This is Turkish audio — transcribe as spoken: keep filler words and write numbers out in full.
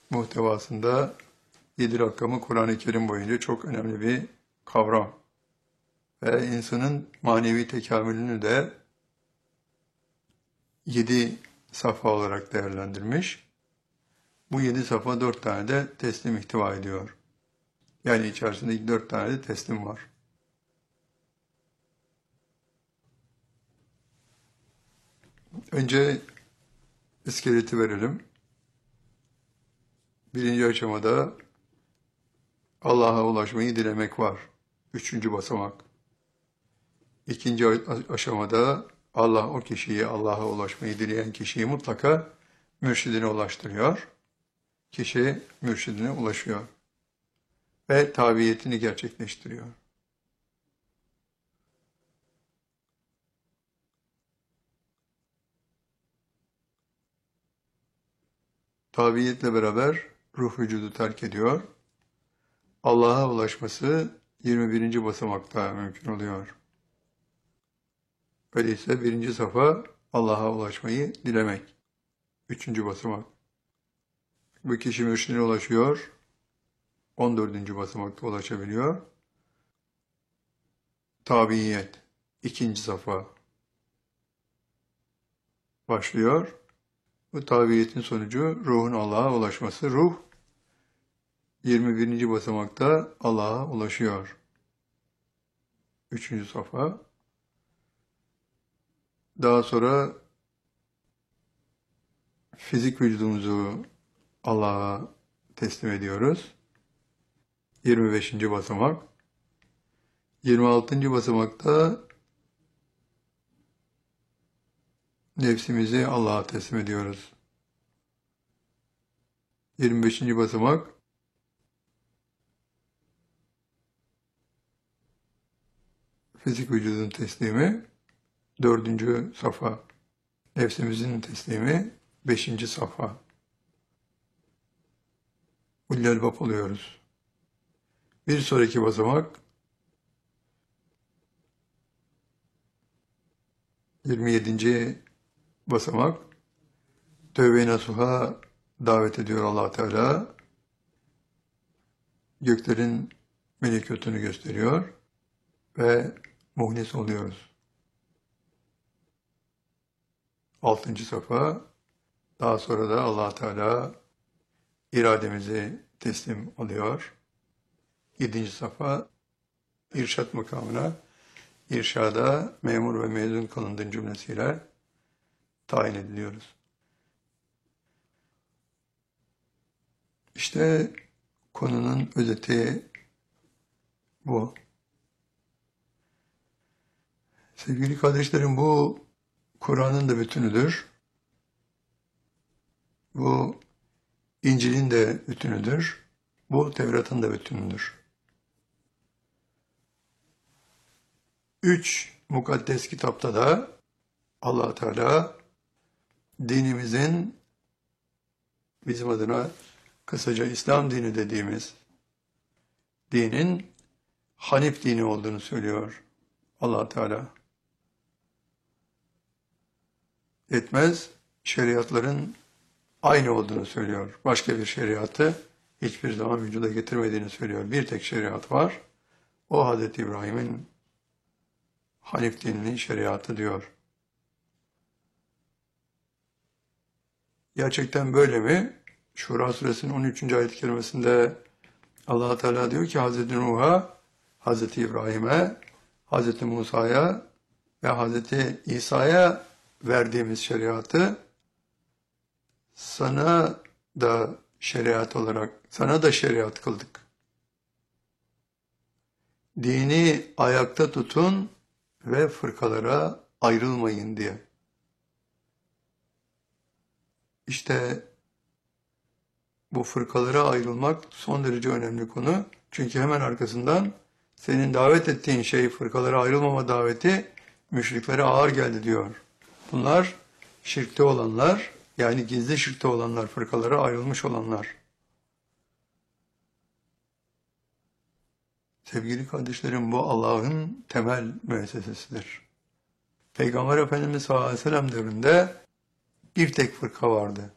muhtevasında yedi rakamı Kur'an-ı Kerim boyunca çok önemli bir kavram. Ve insanın manevi tekamülünü de yedi safa olarak değerlendirmiş. Bu yedi safa dört tane de teslim ihtiva ediyor. Yani içerisinde dört tane de teslim var. Önce iskeleti verelim. Birinci aşamada Allah'a ulaşmayı dilemek var. Üçüncü basamak. İkinci aşamada Allah o kişiyi, Allah'a ulaşmayı dileyen kişiyi mutlaka mürşidine ulaştırıyor. Kişi mürşidine ulaşıyor. Ve tabiyetini gerçekleştiriyor. Tabiyetle beraber ruh vücudu terk ediyor. Allah'a ulaşması yirmi birinci basamakta mümkün oluyor. Öyleyse birinci safa Allah'a ulaşmayı dilemek. Üçüncü basamak. Bu kişi mürşidine ulaşıyor. on dördüncü basamakta ulaşabiliyor. Tabiyet. İkinci safa. Başlıyor. Bu tabiyetin sonucu ruhun Allah'a ulaşması. Ruh yirmi birinci basamakta Allah'a ulaşıyor. Üçüncü safa. Daha sonra fizik vücudumuzu Allah'a teslim ediyoruz. yirmi beşinci basamak. yirmi altıncı basamakta nefsimizi Allah'a teslim ediyoruz. yirmi beşinci basamak fizik vücudun teslimi. Dördüncü safa. Nefsimizin teslimi. Beşinci safa. Ullel-Bab oluyoruz. Bir sonraki basamak yirmi yedinci basamak. Tövbe-i nasuha davet ediyor Allah Teala. Göklerin melekutunu gösteriyor ve muhlis oluyoruz. Altıncı safa. Daha sonra da Allah Teala irademizi teslim alıyor. Yedinci safa irşat makamına, irşada memur ve mezun kılındığın cümlesiyle tayin ediliyoruz. İşte konunun özeti bu. Sevgili kardeşlerim, bu Kur'an'ın da bütünüdür. Bu İncil'in de bütünüdür. Bu Tevrat'ın da bütünüdür. Üç mukaddes kitapta da Allah Teala dinimizin, bizim adına kısaca İslam dini dediğimiz dinin Hanif dini olduğunu söylüyor Allah Teala. Etmez, şeriatların aynı olduğunu söylüyor. Başka bir şeriatı hiçbir zaman vücuda getirmediğini söylüyor. Bir tek şeriat var. O Hazreti İbrahim'in Hanif dininin şeriatı diyor. Gerçekten böyle mi? Şura suresinin on üçüncü ayet-i kerimesinde Allah Teala diyor ki Hazreti Nuh'a, Hazreti İbrahim'e, Hazreti Musa'ya ve Hazreti İsa'ya verdiğimiz şeriatı sana da şeriat olarak, sana da şeriat kıldık. Dini ayakta tutun ve fırkalara ayrılmayın diye. İşte bu fırkalara ayrılmak son derece önemli konu. Çünkü hemen arkasından senin davet ettiğin şey fırkalara ayrılmama daveti müşriklere ağır geldi diyor. Bunlar şirkte olanlar, yani gizli şirkte olanlar, fırkalara ayrılmış olanlar. Sevgili kardeşlerim, bu Allah'ın temel müessesesidir. Peygamber Efendimiz sallallahu aleyhi ve sellem devrinde bir tek fırka vardı.